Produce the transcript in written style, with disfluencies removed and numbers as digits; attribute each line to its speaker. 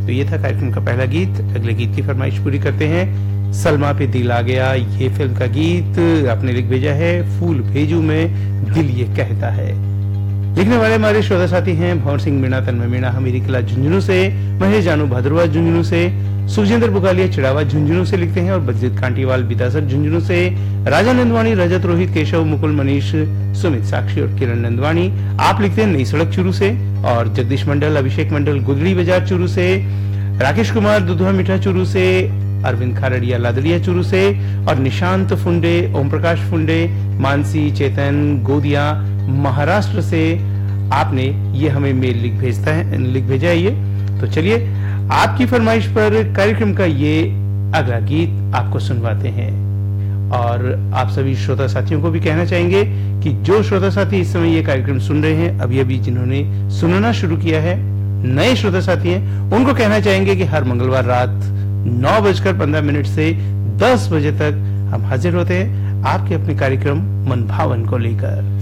Speaker 1: तो ये था कार्यक्रम का पहला गीत। अगले गीत की फरमाइश पूरी करते हैं। सलमा पे दिल आ गया, ये फिल्म का गीत आपने लिख भेजा है। फूल भेजू में दिल ये कहता है। लिखने वाले हमारे श्रोता साथी हैं भंवर सिंह मीणा, तन्मय मीणा हमीरी किला झुंझुनू से, महेश जानू भद्रवा झुंझुनू से, सुखजिंदर बुगालिया चिड़ावा झुंझुनू से लिखते हैं और बलजीत कांटीवाल बिदासर झुंझुनू से, राजा नंदवानी, रजत, रोहित, केशव, मुकुल, मनीष, सुमित, साक्षी और किरण नंदवानी आप लिखते हैं नई सड़क चूरू से, और जगदीश मंडल, अभिषेक मंडल गुदड़ी बाजार चूरू से, राकेश कुमार दुधवा मीठा चूरू से, अरविंद खारड़िया लादड़िया चूरू से, और निशांत फुंडे, ओम प्रकाश फुंडे, मानसी, चेतन गोदिया महाराष्ट्र से आपने ये हमें मेल लिख भेजा है ये। तो चलिए आपकी फरमाइश पर कार्यक्रम का ये अगला गीत आपको सुनवाते हैं। और आप सभी श्रोता साथियों को भी कहना चाहेंगे कि जो श्रोता साथी इस समय ये कार्यक्रम सुन रहे हैं, अभी अभी जिन्होंने सुनना शुरू किया है, नए श्रोता साथी हैं, उनको कहना चाहेंगे कि हर मंगलवार रात 9:15 से 10 बजे तक हम हाजिर होते हैं आपके अपने कार्यक्रम मन भावन को लेकर।